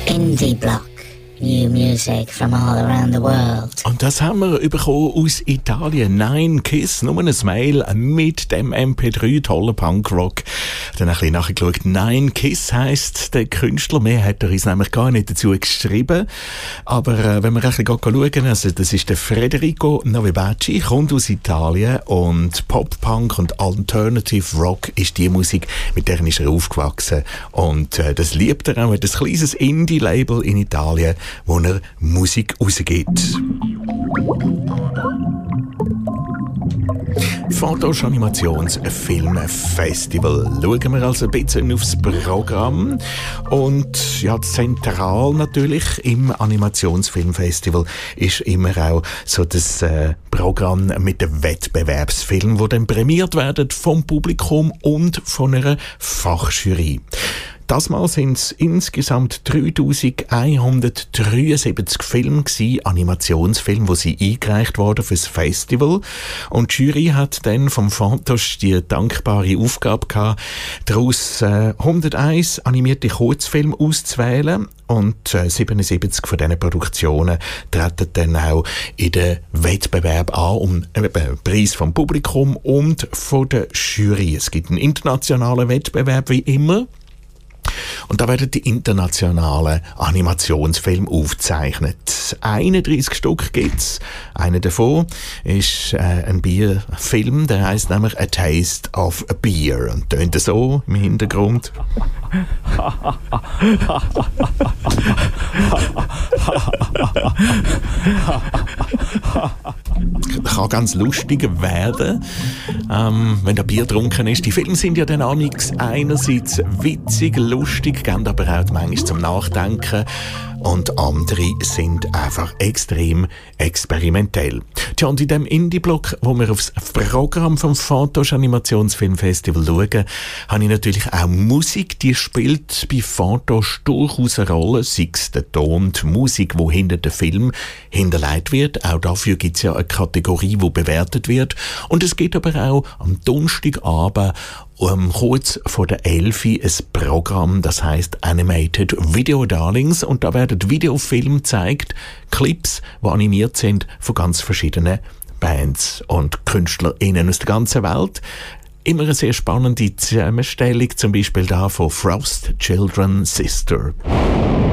Indie Block. New music from all around the world. Und das haben wir bekommen aus Italien. Nine Kiss, nur ein Mail mit dem MP3, toller Punkrock. Dann ein bisschen nachgeschaut. Nine Kiss heisst der Künstler. Mehr hat er uns nämlich gar nicht dazu geschrieben. Aber wenn wir ein bisschen schauen, also das ist der Federico Novibacci, kommt aus Italien und Pop-Punk und Alternative Rock ist die Musik, mit der ist er aufgewachsen. Und das liebt er auch. Er hat ein kleines Indie-Label in Italien, wo er Musik rausgibt. Fantoche Animationsfilmfestival. Schauen wir also ein bisschen aufs Programm. Und ja, zentral natürlich im Animationsfilmfestival ist immer auch so das Programm mit den Wettbewerbsfilmen, die dann prämiert werden vom Publikum und von einer Fachjury. Das Mal sind es insgesamt 3173 Filme gewesen, Animationsfilme, die sie eingereicht wurden fürs Festival. Und die Jury hat dann vom Fantoche die dankbare Aufgabe gehabt, daraus 101 animierte Kurzfilme auszuwählen. Und 77 von diesen Produktionen treten dann auch in den Wettbewerb an, um einen Preis vom Publikum und von der Jury. Es gibt einen internationalen Wettbewerb, wie immer. Und da werden die internationalen Animationsfilme aufgezeichnet. 31 Stück gibt's. Einer davon ist ein Bierfilm, der heisst nämlich A Taste of a Beer. Und tönt so im Hintergrund. Kann ganz lustig werden, wenn der Bier getrunken ist. Die Filme sind ja dann einerseits witzig, lustig, geben aber auch manchmal zum Nachdenken. Und andere sind einfach extrem experimentell. Tja, und in dem Indie-Block, wo wir aufs Programm vom Fantoche Animationsfilmfestival schauen, habe ich natürlich auch Musik, die spielt bei Fantoche durchaus eine Rolle, sei es der Ton, die Musik, die hinter dem Film hinterlegt wird. Auch dafür gibt es ja eine Kategorie, die bewertet wird. Und es gibt aber auch am Donnerstagabend kurz vor der 11 ein Programm, das heisst Animated Video Darlings, und da werden Videofilme gezeigt, Clips, die animiert sind von ganz verschiedenen Bands und KünstlerInnen aus der ganzen Welt. Immer eine sehr spannende Zusammenstellung, zum Beispiel da von Frost Children Sister.